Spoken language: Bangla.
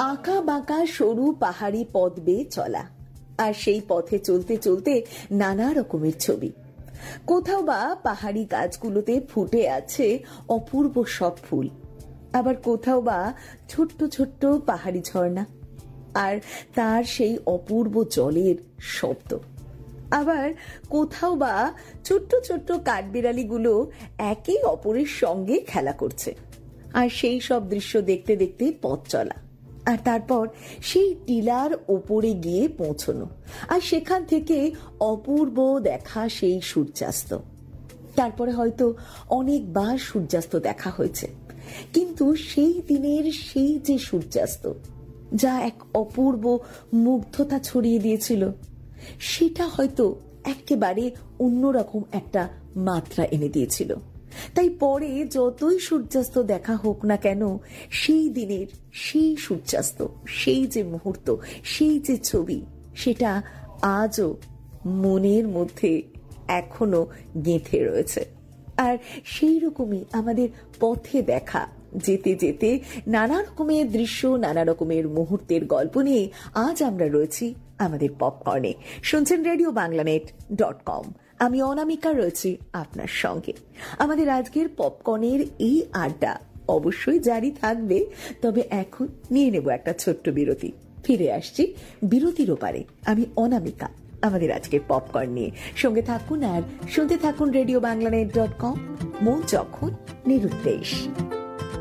আঁকা বাঁকা সরু পাহাড়ি পথ বেয়ে চলা, আর সেই পথে চলতে চলতে নানা রকমের ছবি। কোথাও বা পাহাড়ি গাছগুলোতে ফুটে আছে অপূর্ব সব ফুল, আবার কোথাও বা ছোট্ট ছোট্ট পাহাড়ি ঝর্ণা আর তার সেই অপূর্ব জলের শব্দ। আবার কোথাও বা ছোট্ট ছোট্ট কাঠবিড়ালিগুলো একে অপরের সঙ্গে খেলা করছে। আর সেই সব দৃশ্য দেখতে দেখতে পথ চলা, আর তারপর সেই টিলার ওপরে গিয়ে পৌঁছনো, আর সেখান থেকে অপূর্ব দেখা সেই সূর্যাস্ত। তারপরে হয়তো অনেকবার সূর্যাস্ত দেখা হয়েছে, কিন্তু সেই দিনের সেই যে সূর্যাস্ত, যা এক অপূর্ব মুগ্ধতা ছড়িয়ে দিয়েছিল, সেটা হয়তো একেবারে অন্যরকম একটা মাত্রা এনে দিয়েছিল। তাই পরে যতই সূর্যাস্ত দেখা হোক না কেন, সেই দিনের সেই সূর্যাস্ত, সেই যে মুহূর্ত, সেই যে ছবি, সেটা আজও মনের মধ্যে এখনো গেঁথে রয়েছে। আর সেই রকমই আমাদের পথে দেখা, যেতে যেতে নানা রকমের দৃশ্য, নানা রকমের মুহূর্তের গল্প নিয়ে আজ আমরা রয়েছি আমাদের পপকর্নে। শুনছেন RadioBanglanet.com। আমি অনামিকা রয়েছি আপনার সঙ্গে। আমাদের আজকের পপকর্নের এই আড্ডা অবশ্যই জারি থাকবে, তবে এখন নিয়ে নেব একটা ছোট্ট বিরতি। ফিরে আসছি বিরতির ওপারে, আমি অনামিকা আমাদের আজকের পপকর্ন নিয়ে। সঙ্গে থাকুন আর শুনতে থাকুন RadioBanglanet.com। মন যখন নিরুদ্দেশ।